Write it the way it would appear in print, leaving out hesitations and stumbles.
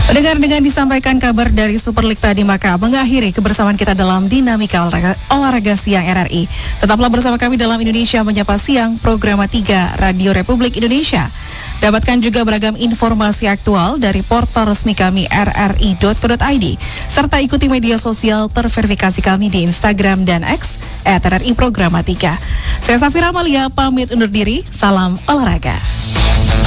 Pendengar, dengan disampaikan kabar dari Super League tadi, maka mengakhiri kebersamaan kita dalam Dinamika Olahraga Siang RRI. Tetaplah bersama kami dalam Indonesia Menyapa Siang, program 3 Radio Republik Indonesia. Dapatkan juga beragam informasi aktual dari portal resmi kami rri.co.id, serta ikuti media sosial terverifikasi kami di Instagram dan X @RRI Programa 3. Saya Safira Amalia pamit undur diri, salam olahraga.